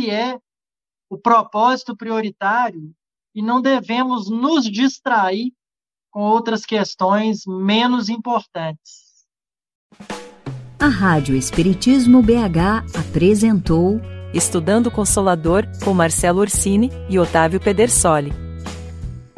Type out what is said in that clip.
que é o propósito prioritário e não devemos nos distrair com outras questões menos importantes. A Rádio Espiritismo BH apresentou Estudando Consolador com Marcelo Orsini e Otávio Pedersoli.